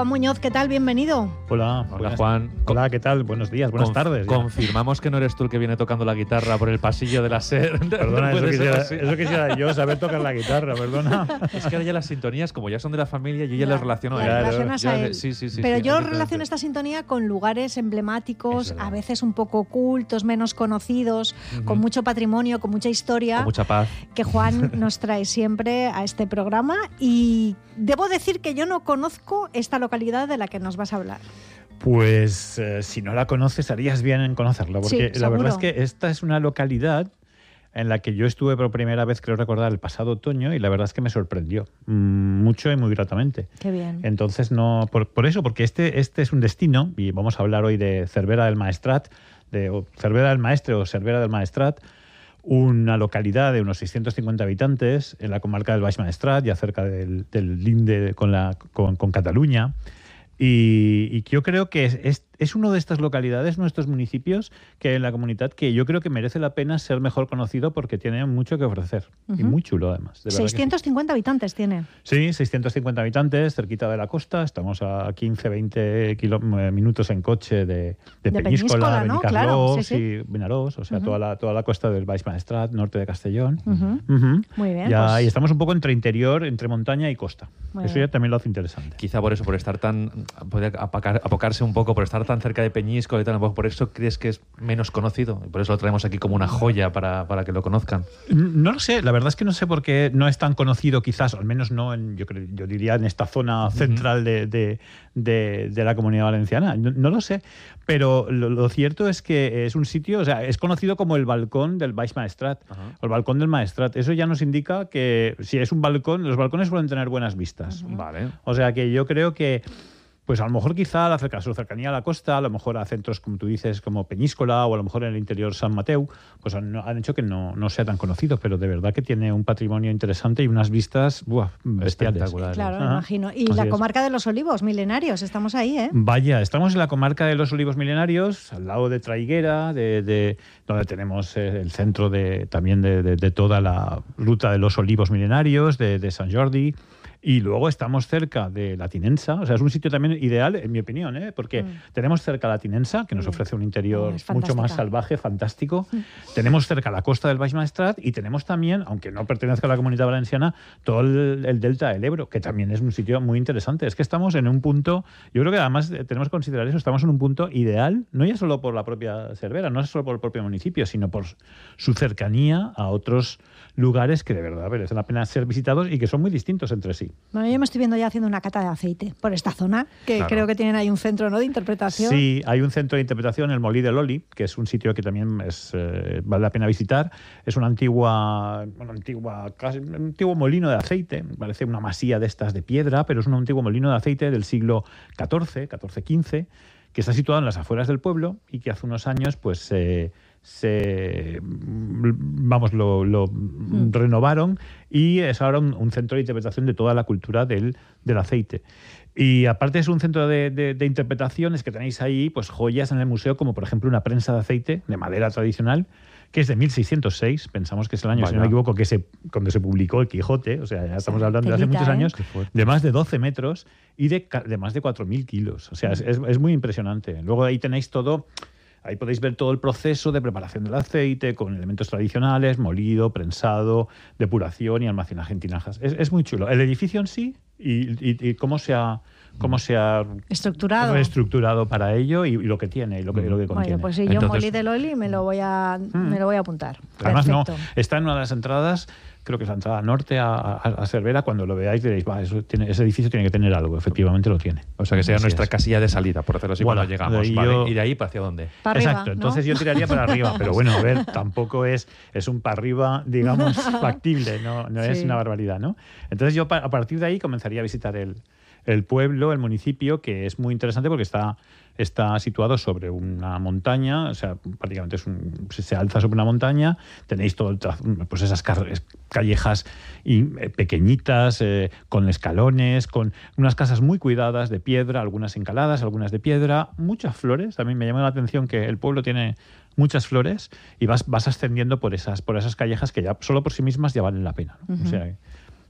Juan Muñoz, ¿qué tal? Bienvenido. Hola, Juan. Hola, ¿qué tal? Buenos días, buenas tardes. Confirmamos que no eres tú el que viene tocando la guitarra por el pasillo de la SER. Perdona, eso quisiera yo, saber tocar la guitarra, perdona. Es que ahora ya las sintonías, como ya son de la familia, yo ya las relaciono a él. Relacionas a él. Sí, pero yo relaciono esta sintonía con lugares emblemáticos, a veces un poco ocultos, menos conocidos, con mucho patrimonio, con mucha historia. Con mucha paz. Que Juan nos trae siempre a este programa. Y debo decir que yo no conozco esta localidad de la que nos vas a hablar. Pues si no la conoces, harías bien en conocerla, porque sí, la verdad es que esta es una localidad en la que yo estuve por primera vez, creo recordar, el pasado otoño, y la verdad es que me sorprendió mucho y muy gratamente. Qué bien. Entonces, no por eso, porque este es un destino, y vamos a hablar hoy de Cervera del Maestrat, o Cervera del Maestre o Cervera del Maestrat, una localidad de unos 650 habitantes en la comarca del Baix Maestrat, ya cerca del linde con Cataluña. Y yo creo que es uno de estas localidades, nuestros municipios, que en la comunidad que yo creo que merece la pena ser mejor conocido porque tiene mucho que ofrecer. Y muy chulo, además. 650 habitantes tiene. Sí, 650 habitantes, cerquita de la costa. Estamos a 15-20 minutos en coche de Peñíscola, ¿no? Benicarlós, Claro, y Vinaròs, o sea, toda la costa del Baix Maestrat, norte de Castellón. Muy bien. Ya, y estamos un poco entre interior, entre montaña y costa. Eso ya también lo hace interesante. Quizá por eso, por estar puede apocarse un poco, por estar tan cerca de Peñíscola y tal, por eso crees que es menos conocido, y por eso lo traemos aquí como una joya para que lo conozcan. No lo sé, la verdad es que no sé por qué no es tan conocido, quizás, o al menos no yo diría en esta zona central de la Comunidad Valenciana. No lo sé, pero lo cierto es que es un sitio, o sea, es conocido como el balcón del Baix Maestrat, o el balcón del Maestrat. Eso ya nos indica que si es un balcón, los balcones suelen tener buenas vistas. Vale. O sea que yo creo que pues a lo mejor quizá su cercanía a la costa, a lo mejor a centros, como tú dices, como Peñíscola, o a lo mejor en el interior San Mateu, pues han hecho que no sea tan conocido, pero de verdad que tiene un patrimonio interesante y unas vistas bestiales. Espectaculares. Claro, me imagino. Y Así la es. comarca de los Olivos Milenarios, estamos ahí, ¿eh? Vaya, estamos en la comarca de los Olivos Milenarios, al lado de Traiguera, donde tenemos el centro también de toda la ruta de los Olivos Milenarios, de Sant Jordi. Y luego estamos cerca de la Tinensa, o sea, es un sitio también ideal, en mi opinión, porque tenemos cerca la Tinensa, que nos ofrece un interior mucho más salvaje, fantástico. Tenemos cerca la costa del Baix Maestrat y tenemos también, aunque no pertenezca a la Comunidad Valenciana, todo el delta del Ebro, que también es un sitio muy interesante. Es que estamos en un punto, yo creo que además tenemos que considerar eso, estamos en un punto ideal, no ya solo por la propia Cervera, no solo por el propio municipio, sino por su cercanía a otros lugares que de verdad merecen la pena ser visitados y que son muy distintos entre sí. Bueno, yo me estoy viendo ya haciendo una cata de aceite por esta zona, que creo que tienen ahí un centro, ¿no?, de interpretación. Sí, hay un centro de interpretación, el Molí de Loli, que es un sitio que también vale la pena visitar. Es un antiguo molino de aceite, parece una masía de estas de piedra, pero es un antiguo molino de aceite del siglo XIV, que está situado en las afueras del pueblo y que hace unos años pues lo renovaron y es ahora un centro de interpretación de toda la cultura del aceite. Y aparte es un centro de interpretación, es que tenéis ahí pues joyas en el museo, como por ejemplo una prensa de aceite de madera tradicional, que es de 1606, pensamos que es el año, si no me equivoco, cuando se publicó el Quijote, o sea, ya estamos hablando de hace muchos años, de más de 12 metros y de más de 4.000 kilos. O sea, es muy impresionante. Luego ahí tenéis todo. Ahí podéis ver todo el proceso de preparación del aceite con elementos tradicionales, molido, prensado, depuración y almacenaje en tinajas. Es muy chulo. El edificio en sí y cómo se ha reestructurado para ello y lo que tiene y lo que contiene. Bueno, pues si yo Molí de Loli me lo voy a apuntar. Además, perfecto. Está en una de las entradas, creo que es la entrada norte a Cervera. Cuando lo veáis diréis, ese edificio tiene que tener algo. Efectivamente lo tiene. O sea, que sea nuestra casilla de salida, por hacerlo así, cuando llegamos. ¿Y de ahí para hacia dónde? Para arriba, exacto, ¿no? entonces yo tiraría para arriba. Pero bueno, a ver, tampoco es un para arriba, digamos, factible. No es una barbaridad, ¿no? Entonces yo a partir de ahí comenzaría a visitar el pueblo, el municipio, que es muy interesante porque está situado sobre una montaña, o sea, prácticamente se alza sobre una montaña. Tenéis pues esas callejas pequeñitas, con escalones, con unas casas muy cuidadas de piedra, algunas encaladas, algunas de piedra, muchas flores. También me llama la atención que el pueblo tiene muchas flores y vas ascendiendo por esas callejas que ya solo por sí mismas ya valen la pena, ¿no? O sea,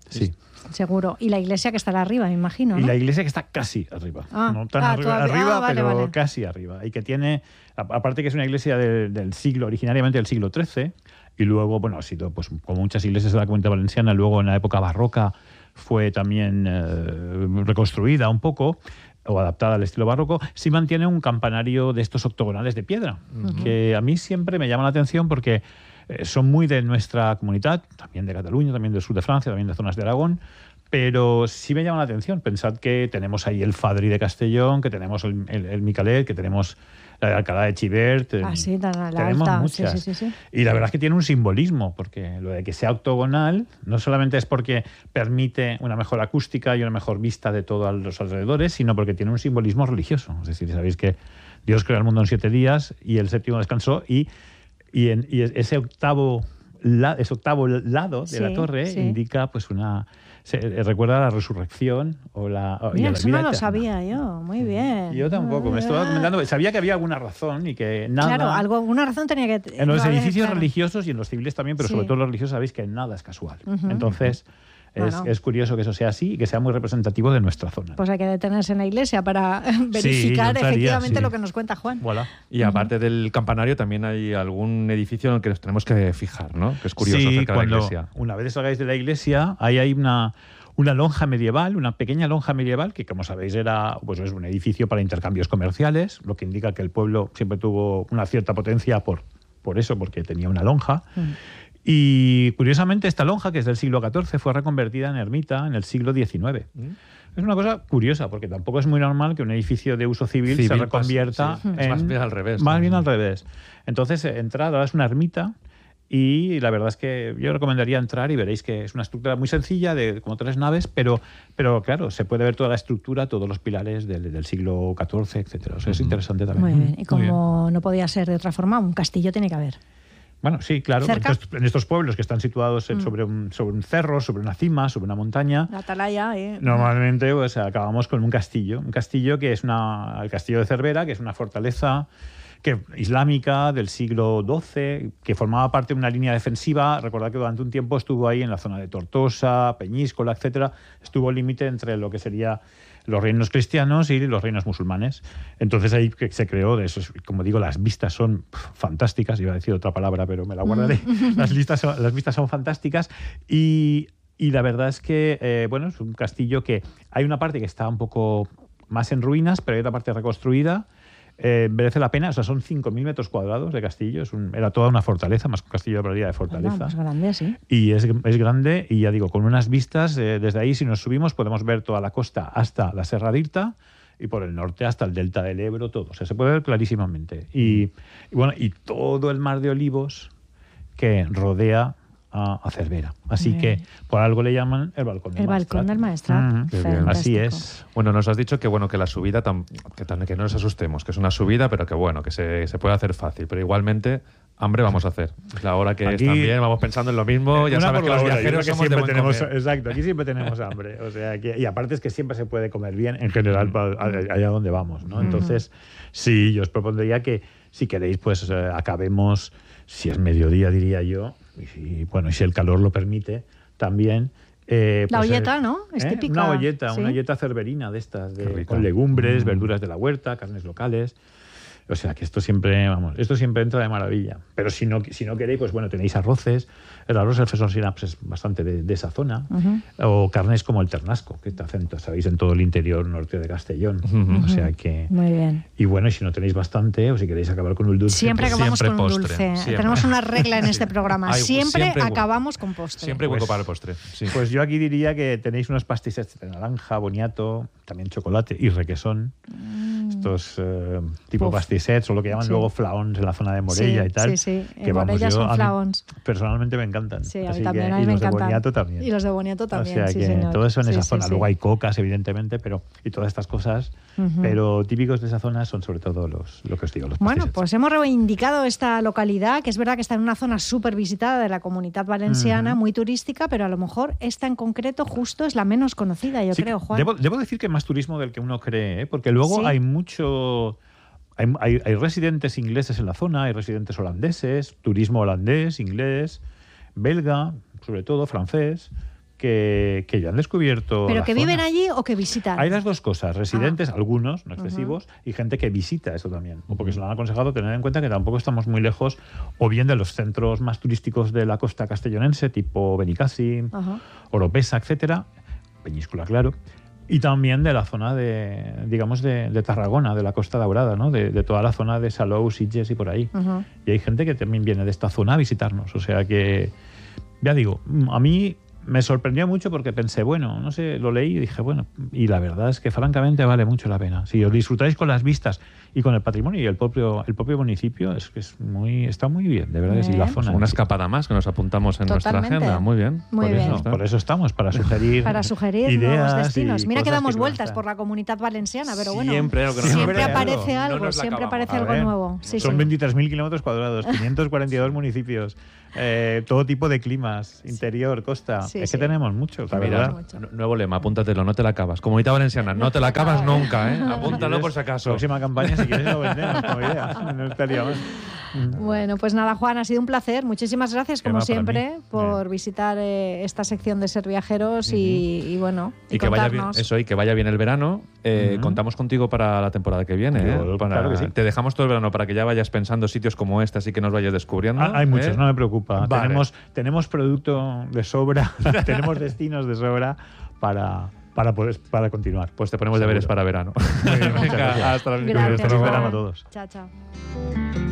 Sí. Seguro. Y la iglesia que estará arriba, me imagino, ¿no? Y la iglesia que está casi arriba. No tan arriba, vale, pero vale. casi arriba. Y que tiene, aparte que es una iglesia del siglo, originariamente del siglo XIII, y luego, bueno, ha sido, pues, como muchas iglesias de la Comunidad Valenciana, luego en la época barroca fue también reconstruida un poco, o adaptada al estilo barroco, sí mantiene un campanario de estos octogonales de piedra, que a mí siempre me llama la atención porque son muy de nuestra comunidad, también de Cataluña, también del sur de Francia, también de zonas de Aragón, pero sí me llama la atención. Pensad que tenemos ahí el Fadrí de Castellón, que tenemos el Micalet, que tenemos la Alcalá de Xivert. Sí, la tenemos alta. muchas. Sí. Y la verdad es que tiene un simbolismo, porque lo de que sea octogonal no solamente es porque permite una mejor acústica y una mejor vista de todos los alrededores, sino porque tiene un simbolismo religioso. Es decir, sabéis que Dios creó el mundo en 7 días y el séptimo descansó, y ese octavo lado de la torre indica pues recuerda a la resurrección o la Mira, y a la eso vida no lo eterna. sabía yo. Muy bien. Yo tampoco, me estaba comentando, sabía que había alguna razón y que nada. Claro, alguna razón tenía que. En los edificios claro. religiosos y en los civiles también, pero sobre todo los religiosos sabéis que nada es casual. Entonces, es curioso que eso sea así y que sea muy representativo de nuestra zona. Pues hay que detenerse en la iglesia para verificar efectivamente lo que nos cuenta Juan. Voilà. Y aparte del campanario también hay algún edificio en el que nos tenemos que fijar, ¿no? Que es curioso Sí, cerca de la iglesia. Una vez salgáis de la iglesia, ahí hay una lonja medieval, una pequeña lonja medieval que, como sabéis, era pues es un edificio para intercambios comerciales, lo que indica que el pueblo siempre tuvo una cierta potencia por eso, porque tenía una lonja. Y curiosamente esta lonja, que es del siglo XIV, fue reconvertida en ermita en el siglo XIX. Es una cosa curiosa, porque tampoco es muy normal que un edificio de uso civil se reconvierta en... Es más bien al revés. Más bien al revés. Entonces, ahora es una ermita, y la verdad es que yo recomendaría entrar y veréis que es una estructura muy sencilla, de como 3 naves, pero claro, se puede ver toda la estructura, todos los pilares del siglo XIV, etcétera. O sea, es interesante también. Muy bien. Y como no podía ser de otra forma, un castillo tiene que haber. Bueno, sí, claro. ¿Cerca? En estos pueblos que están situados sobre un cerro, sobre una cima, sobre una montaña, La atalaya, normalmente pues, acabamos con un castillo. Un castillo que es el castillo de Cervera, que es una fortaleza islámica del siglo XII, que formaba parte de una línea defensiva. Recordad que durante un tiempo estuvo ahí en la zona de Tortosa, Peñíscola, etcétera. Estuvo el límite entre lo que sería los reinos cristianos y los reinos musulmanes. Entonces ahí que se creó de eso. Como digo, las vistas son fantásticas. Iba a decir otra palabra, pero me la guardaré. Las vistas son fantásticas y la verdad es que bueno, es un castillo que hay una parte que está un poco más en ruinas, pero hay otra parte reconstruida. Merece la pena. O sea, son 5.000 metros cuadrados de castillo. Era toda una fortaleza, más que un castillo de probabilidad de fortaleza. Es grande, sí. Y es grande, y ya digo, con unas vistas, desde ahí, si nos subimos, podemos ver toda la costa hasta la Serra d'Irta, y por el norte hasta el delta del Ebro, todo. O sea, se puede ver clarísimamente. Y bueno, y todo el mar de olivos que rodea a Cervera. Así que por algo le llaman el balcón del Maestrat. El balcón del Maestrat. Qué bien. Así es. Bueno, nos has dicho que la subida, que no nos asustemos, que es una subida, pero que se puede hacer fácil. Pero igualmente, hambre vamos a hacer. Es la hora que Aquí, es también, vamos pensando en lo mismo. Ya sabes que los viajeros somos de buen comer. Exacto, aquí siempre tenemos hambre. O sea, y aparte es que siempre se puede comer bien, en general, allá donde vamos, ¿no? Entonces, sí, yo os propondría que, si queréis, pues acabemos, si es mediodía, diría yo, y si el calor lo permite, también. La olleta, ¿no? Es típica. Una olleta, ¿sí? una olleta cerverina de estas, con legumbres, verduras de la huerta, carnes locales. O sea, que esto siempre entra de maravilla. Pero si no queréis, pues bueno, tenéis arroces. El arroz del Fesón Sinaps es bastante de esa zona. O carnes como el ternasco, que sabéis, en todo el interior norte de Castellón. O sea que... Muy bien. Y bueno, y si no tenéis bastante, o si queréis acabar con un dulce... Siempre acabamos siempre con un postre, dulce. siempre. Tenemos una regla en este programa. Siempre siempre acabamos con postre. Siempre hay hueco para el postre. Sí. Pues yo aquí diría que tenéis unos pastisets de naranja, boniato, también chocolate y requesón. Estos tipo pastisets, o lo que llaman luego flaons en la zona de Morella y tal. Sí. Que En Morella son a mí flaons. Personalmente me encantan. Sí, a mí Así también. que, A mí y me los encantan. de boniato también. Y los de boniato también, o sea sí, que señor. todo eso en esa Sí, zona. sí. Luego hay cocas, evidentemente, y todas estas cosas. Pero típicos de esa zona son sobre todo lo que os digo, los Bueno, pastisets. pues hemos reivindicado esta localidad, que es verdad que está en una zona súper visitada de la Comunidad Valenciana, muy turística, pero a lo mejor esta en concreto justo es la menos conocida, yo creo, Juan. Debo decir que hay más turismo del que uno cree, ¿eh? Porque luego hay mucho... Hay residentes ingleses en la zona, hay residentes holandeses, turismo holandés, inglés, belga, sobre todo francés, que ya han descubierto. ¿Pero la que viven zona. allí o que visitan? Hay las dos cosas, residentes, algunos, no excesivos, y gente que visita eso también. O porque se lo han aconsejado, tener en cuenta que tampoco estamos muy lejos, o bien de los centros más turísticos de la costa castellonense, tipo Benicàssim, Oropesa, etcétera, Peñíscola, claro, y también de la zona de Tarragona, de la Costa Daurada, ¿no? De toda la zona de Salou, Sitges y por ahí. Y hay gente que también viene de esta zona a visitarnos. O sea que, ya digo, a mí me sorprendió mucho porque pensé, bueno, no sé, lo leí y dije, bueno, y la verdad es que francamente vale mucho la pena. Si os disfrutáis con las vistas y con el patrimonio y el propio municipio, es que está muy bien, de verdad que sí, la zona. Una escapada más que nos apuntamos en nuestra agenda. Muy bien. Muy bien. Por eso estamos, para sugerir nuevos ideas destinos. Mira que damos vueltas por por la Comunidad Valenciana, pero bueno, siempre aparece algo, no siempre aparece algo nuevo. Sí, son 23.000 kilómetros cuadrados, 542 municipios, todo tipo de climas, interior, costa. Es que tenemos mucho, la verdad. Nuevo lema, apúntatelo, no te la acabas. Comunidad Valenciana, no te la acabas nunca, ¿eh? Apúntalo por si acaso. Próxima campaña, si quieres, lo vendemos como idea. No estaría mal. Bueno, pues nada, Juan, ha sido un placer. Muchísimas gracias, como siempre, por visitar esta sección de Ser Viajeros y bueno, y que vaya contarnos. bien, eso, y que vaya bien el verano. Contamos contigo para la temporada que viene. Claro que sí. Te dejamos todo el verano para que ya vayas pensando sitios como este, así que nos vayas descubriendo. Hay muchos, no me preocupa. Vale. Tenemos producto de sobra, tenemos destinos de sobra para continuar. Pues te ponemos deberes para verano. Muy bien, muchas gracias. Hasta la Gracias, Feliz verano Juan. a todos. Chao, chao.